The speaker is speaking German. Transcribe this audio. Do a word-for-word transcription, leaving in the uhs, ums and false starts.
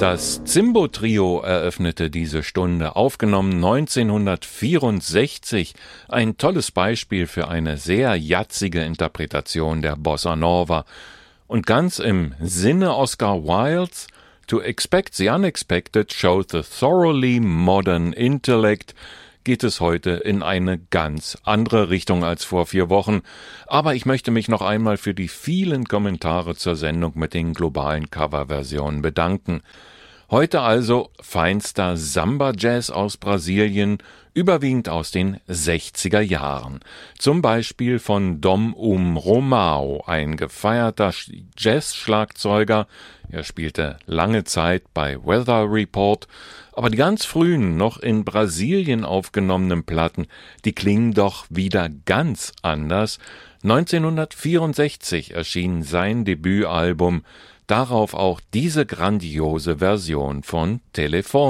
Das Zimbo-Trio eröffnete diese Stunde, aufgenommen neunzehnhundertvierundsechzig. Ein tolles Beispiel für eine sehr jatzige Interpretation der Bossa Nova. Und ganz im Sinne Oscar Wildes: To expect the unexpected shows the thoroughly modern intellect, geht es heute in eine ganz andere Richtung als vor vier Wochen. Aber ich möchte mich noch einmal für die vielen Kommentare zur Sendung mit den globalen Coverversionen bedanken. Heute also feinster Samba-Jazz aus Brasilien, überwiegend aus den sechziger Jahren. Zum Beispiel von Dom Um Romao, ein gefeierter Jazz-Schlagzeuger. Er spielte lange Zeit bei Weather Report, aber die ganz frühen, noch in Brasilien aufgenommenen Platten, die klingen doch wieder ganz anders. neunzehnhundertvierundsechzig erschien sein Debütalbum, darauf auch diese grandiose Version von Telefon.